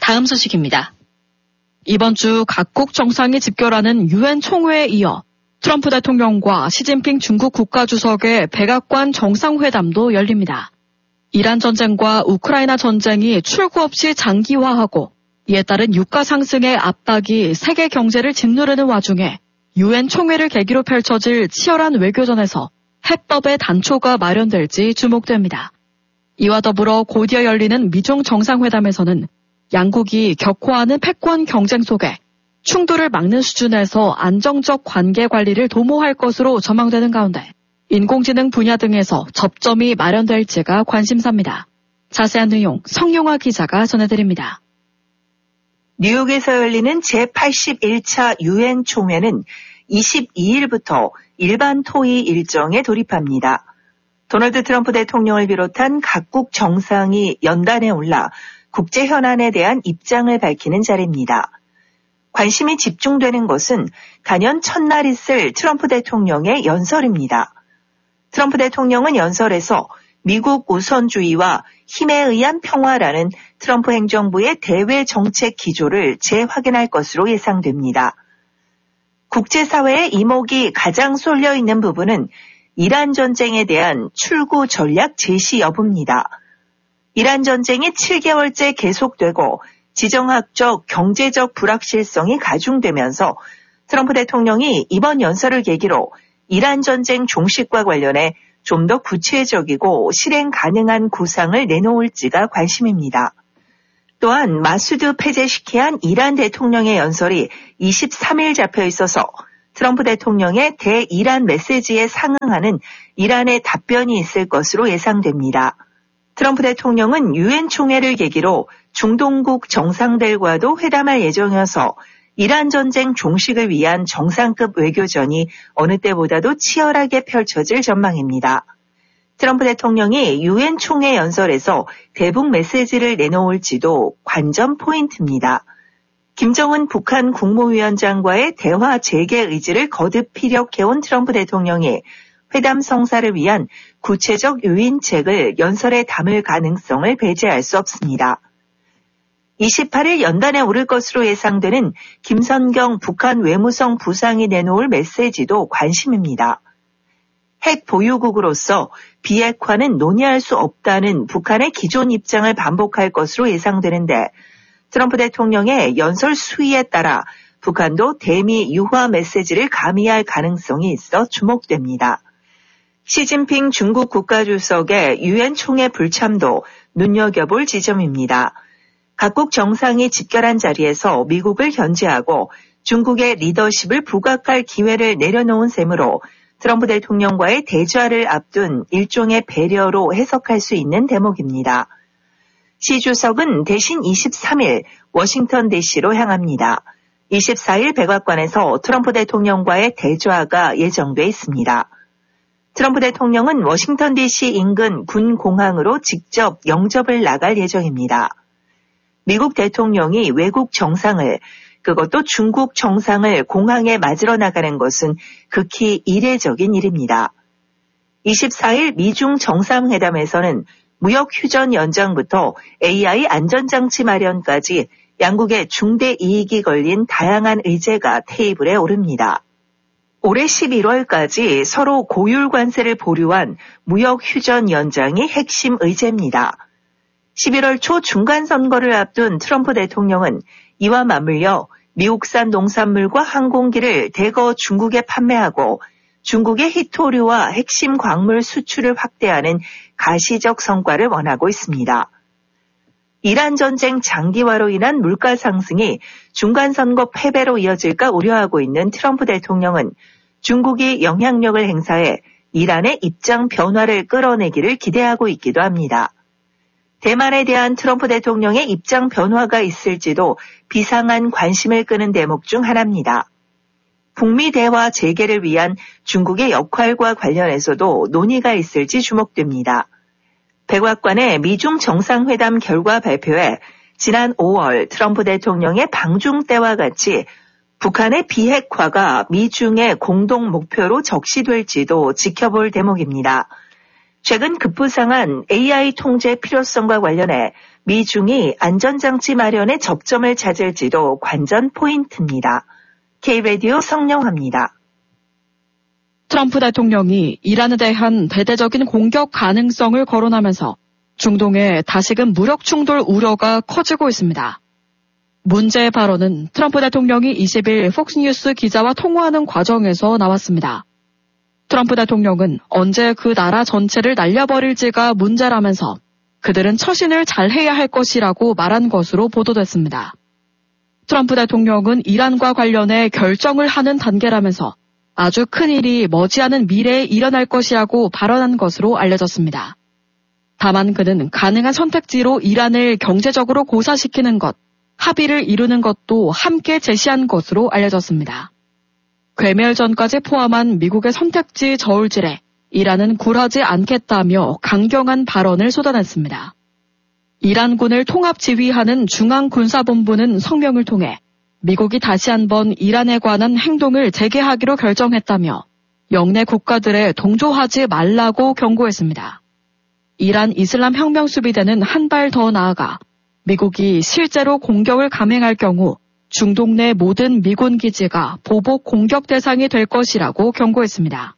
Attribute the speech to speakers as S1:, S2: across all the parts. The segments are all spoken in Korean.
S1: 다음 소식입니다. 이번 주 각국 정상이 집결하는 유엔 총회에 이어 트럼프 대통령과 시진핑 중국 국가주석의 백악관 정상회담도 열립니다. 이란 전쟁과 우크라이나 전쟁이 출구 없이 장기화하고 이에 따른 유가 상승의 압박이 세계 경제를 짓누르는 와중에 유엔 총회를 계기로 펼쳐질 치열한 외교전에서 해법의 단초가 마련될지 주목됩니다. 이와 더불어 곧이어 열리는 미중 정상회담에서는 양국이 격화하는 패권 경쟁 속에 충돌을 막는 수준에서 안정적 관계 관리를 도모할 것으로 전망되는 가운데 인공지능 분야 등에서 접점이 마련될지가 관심사입니다. 자세한 내용 성용화 기자가 전해드립니다.
S2: 뉴욕에서 열리는 제81차 유엔 총회는 22일부터 일반 토의 일정에 돌입합니다. 도널드 트럼프 대통령을 비롯한 각국 정상이 연단에 올라 국제 현안에 대한 입장을 밝히는 자리입니다. 관심이 집중되는 것은 단연 첫날 있을 트럼프 대통령의 연설입니다. 트럼프 대통령은 연설에서 미국 우선주의와 힘에 의한 평화라는 트럼프 행정부의 대외 정책 기조를 재확인할 것으로 예상됩니다. 국제사회의 이목이 가장 쏠려 있는 부분은 이란 전쟁에 대한 출구 전략 제시 여부입니다. 이란 전쟁이 7개월째 계속되고 지정학적, 경제적 불확실성이 가중되면서 트럼프 대통령이 이번 연설을 계기로 이란 전쟁 종식과 관련해 좀 더 구체적이고 실행 가능한 구상을 내놓을지가 관심입니다. 또한 마수드 페제시키안 이란 대통령의 연설이 23일 잡혀 있어서 트럼프 대통령의 대이란 메시지에 상응하는 이란의 답변이 있을 것으로 예상됩니다. 트럼프 대통령은 유엔 총회를 계기로 중동국 정상들과도 회담할 예정이어서 이란 전쟁 종식을 위한 정상급 외교전이 어느 때보다도 치열하게 펼쳐질 전망입니다. 트럼프 대통령이 유엔 총회 연설에서 대북 메시지를 내놓을지도 관전 포인트입니다. 김정은 북한 국무위원장과의 대화 재개 의지를 거듭 피력해온 트럼프 대통령이 회담 성사를 위한 구체적 유인책을 연설에 담을 가능성을 배제할 수 없습니다. 28일 연단에 오를 것으로 예상되는 김선경 북한 외무성 부상이 내놓을 메시지도 관심입니다. 핵 보유국으로서 비핵화는 논의할 수 없다는 북한의 기존 입장을 반복할 것으로 예상되는데 트럼프 대통령의 연설 수위에 따라 북한도 대미 유화 메시지를 가미할 가능성이 있어 주목됩니다. 시진핑 중국 국가주석의 유엔 총회 불참도 눈여겨볼 지점입니다. 각국 정상이 집결한 자리에서 미국을 견제하고 중국의 리더십을 부각할 기회를 내려놓은 셈으로 트럼프 대통령과의 대좌를 앞둔 일종의 배려로 해석할 수 있는 대목입니다. 시 주석은 대신 23일 워싱턴 DC로 향합니다. 24일 백악관에서 트럼프 대통령과의 대좌가 예정돼 있습니다. 트럼프 대통령은 워싱턴 DC 인근 군 공항으로 직접 영접을 나갈 예정입니다. 미국 대통령이 외국 정상을, 그것도 중국 정상을 공항에 맞으러 나가는 것은 극히 이례적인 일입니다. 24일 미중 정상회담에서는 무역 휴전 연장부터 AI 안전장치 마련까지 양국의 중대 이익이 걸린 다양한 의제가 테이블에 오릅니다. 올해 11월까지 서로 고율 관세를 보류한 무역 휴전 연장이 핵심 의제입니다. 11월 초 중간선거를 앞둔 트럼프 대통령은 이와 맞물려 미국산 농산물과 항공기를 대거 중국에 판매하고 중국의 희토류와 핵심 광물 수출을 확대하는 가시적 성과를 원하고 있습니다. 이란 전쟁 장기화로 인한 물가 상승이 중간선거 패배로 이어질까 우려하고 있는 트럼프 대통령은 중국이 영향력을 행사해 이란의 입장 변화를 끌어내기를 기대하고 있기도 합니다. 대만에 대한 트럼프 대통령의 입장 변화가 있을지도 비상한 관심을 끄는 대목 중 하나입니다. 북미 대화 재개를 위한 중국의 역할과 관련해서도 논의가 있을지 주목됩니다. 백악관의 미중 정상회담 결과 발표에 지난 5월 트럼프 대통령의 방중 때와 같이 북한의 비핵화가 미중의 공동 목표로 적시될지도 지켜볼 대목입니다. 최근 급부상한 AI 통제 필요성과 관련해 미중이 안전장치 마련에 접점을 찾을지도 관전 포인트입니다. K-라디오 성령화입니다.
S1: 트럼프 대통령이 이란에 대한 대대적인 공격 가능성을 거론하면서 중동의 다시금 무력 충돌 우려가 커지고 있습니다. 문제의 발언은 트럼프 대통령이 20일 폭스뉴스 기자와 통화하는 과정에서 나왔습니다. 트럼프 대통령은 언제 그 나라 전체를 날려버릴지가 문제라면서 그들은 처신을 잘해야 할 것이라고 말한 것으로 보도됐습니다. 트럼프 대통령은 이란과 관련해 결정을 하는 단계라면서 아주 큰 일이 머지않은 미래에 일어날 것이라고 발언한 것으로 알려졌습니다. 다만 그는 가능한 선택지로 이란을 경제적으로 고사시키는 것, 합의를 이루는 것도 함께 제시한 것으로 알려졌습니다. 괴멸전까지 포함한 미국의 선택지 저울질에 이란은 굴하지 않겠다며 강경한 발언을 쏟아냈습니다. 이란군을 통합지휘하는 중앙군사본부는 성명을 통해 미국이 다시 한번 이란에 관한 행동을 재개하기로 결정했다며 영내 국가들에 동조하지 말라고 경고했습니다. 이란 이슬람 혁명수비대는 한 발 더 나아가 미국이 실제로 공격을 감행할 경우 중동 내 모든 미군 기지가 보복 공격 대상이 될 것이라고 경고했습니다.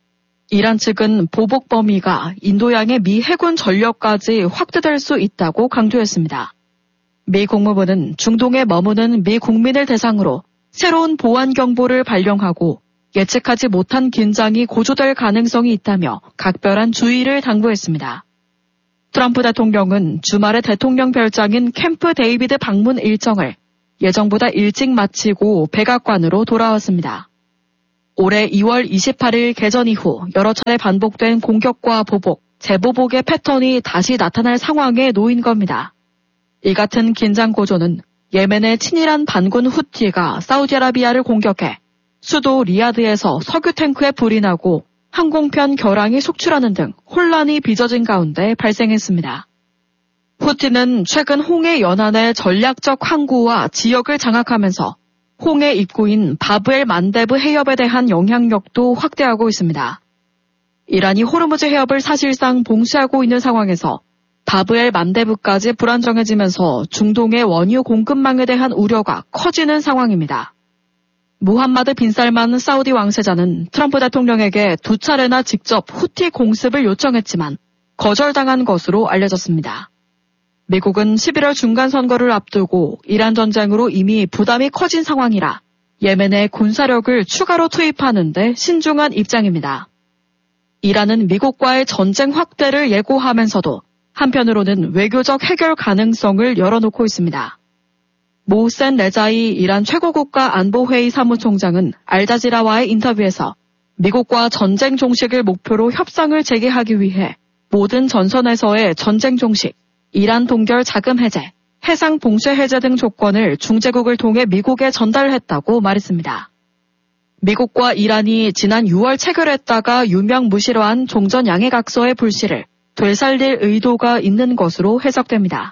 S1: 이란 측은 보복 범위가 인도양의 미 해군 전력까지 확대될 수 있다고 강조했습니다. 미 국무부는 중동에 머무는 미 국민을 대상으로 새로운 보안 경보를 발령하고 예측하지 못한 긴장이 고조될 가능성이 있다며 각별한 주의를 당부했습니다. 트럼프 대통령은 주말에 대통령 별장인 캠프 데이비드 방문 일정을 예정보다 일찍 마치고 백악관으로 돌아왔습니다. 올해 2월 28일 개전 이후 여러 차례 반복된 공격과 보복, 재보복의 패턴이 다시 나타날 상황에 놓인 겁니다. 이 같은 긴장 고조는 예멘의 친이란 반군 후티가 사우디아라비아를 공격해 수도 리야드에서 석유 탱크에 불이 나고 항공편 결항이 속출하는 등 혼란이 빚어진 가운데 발생했습니다. 후티는 최근 홍해 연안의 전략적 항구와 지역을 장악하면서 홍해 입구인 바브엘 만데브 해협에 대한 영향력도 확대하고 있습니다. 이란이 호르무즈 해협을 사실상 봉쇄하고 있는 상황에서 바브엘 만데브까지 불안정해지면서 중동의 원유 공급망에 대한 우려가 커지는 상황입니다. 무함마드 빈 살만 사우디 왕세자는 트럼프 대통령에게 2차례나 직접 후티 공습을 요청했지만 거절당한 것으로 알려졌습니다. 미국은 11월 중간선거를 앞두고 이란 전쟁으로 이미 부담이 커진 상황이라 예멘에 군사력을 추가로 투입하는 데 신중한 입장입니다. 이란은 미국과의 전쟁 확대를 예고하면서도 한편으로는 외교적 해결 가능성을 열어놓고 있습니다. 모센 레자이 이란 최고국가 안보회의 사무총장은 알자지라와의 인터뷰에서 미국과 전쟁 종식을 목표로 협상을 재개하기 위해 모든 전선에서의 전쟁 종식, 이란 동결 자금 해제, 해상 봉쇄 해제 등 조건을 중재국을 통해 미국에 전달했다고 말했습니다. 미국과 이란이 지난 6월 체결했다가 유명무실화한 종전 양해각서의 불씨를 되살릴 의도가 있는 것으로 해석됩니다.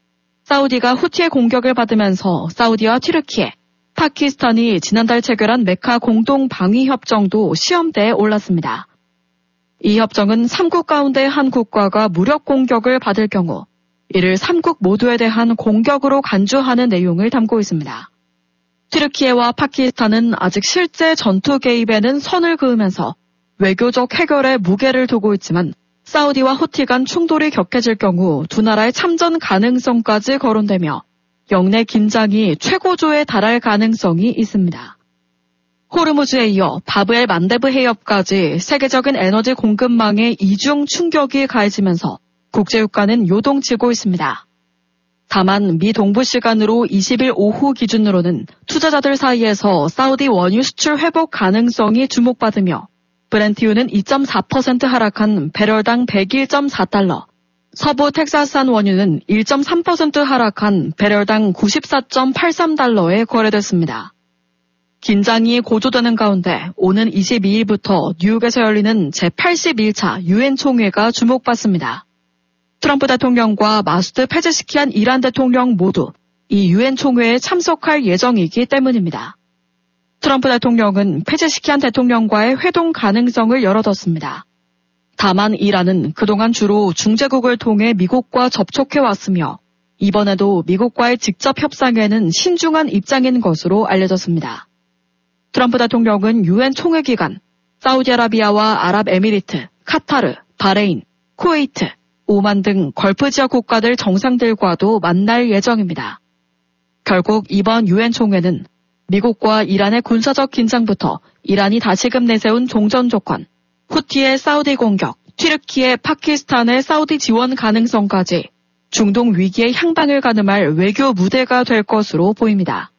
S1: 사우디가 후티의 공격을 받으면서 사우디와 튀르키예, 파키스탄이 지난달 체결한 메카 공동방위협정도 시험대에 올랐습니다. 이 협정은 3국 가운데 한 국가가 무력 공격을 받을 경우 이를 3국 모두에 대한 공격으로 간주하는 내용을 담고 있습니다. 튀르키예와 파키스탄은 아직 실제 전투 개입에는 선을 그으면서 외교적 해결에 무게를 두고 있지만 사우디와 후티 간 충돌이 격해질 경우 두 나라의 참전 가능성까지 거론되며 영내 긴장이 최고조에 달할 가능성이 있습니다. 호르무즈에 이어 바브엘 만데브 해협까지 세계적인 에너지 공급망에 이중 충격이 가해지면서 국제유가는 요동치고 있습니다. 다만 미 동부 시간으로 20일 오후 기준으로는 투자자들 사이에서 사우디 원유 수출 회복 가능성이 주목받으며 브렌트유는 2.4% 하락한 배럴당 101.4달러, 서부 텍사스산 원유는 1.3% 하락한 배럴당 94.83달러에 거래됐습니다. 긴장이 고조되는 가운데 오는 22일부터 뉴욕에서 열리는 제81차 유엔 총회가 주목받습니다. 트럼프 대통령과 마수드 페제시키안 이란 대통령 모두 이 유엔 총회에 참석할 예정이기 때문입니다. 트럼프 대통령은 페제시키안 대통령과의 회동 가능성을 열어뒀습니다. 다만 이란은 그동안 주로 중재국을 통해 미국과 접촉해왔으며 이번에도 미국과의 직접 협상에는 신중한 입장인 것으로 알려졌습니다. 트럼프 대통령은 유엔 총회 기간 사우디아라비아와 아랍에미리트, 카타르, 바레인, 쿠웨이트, 오만 등 걸프 지역 국가들 정상들과도 만날 예정입니다. 결국 이번 유엔 총회는 미국과 이란의 군사적 긴장부터 이란이 다시금 내세운 종전 조건, 후티의 사우디 공격, 튀르키예 파키스탄의 사우디 지원 가능성까지 중동 위기의 향방을 가늠할 외교 무대가 될 것으로 보입니다.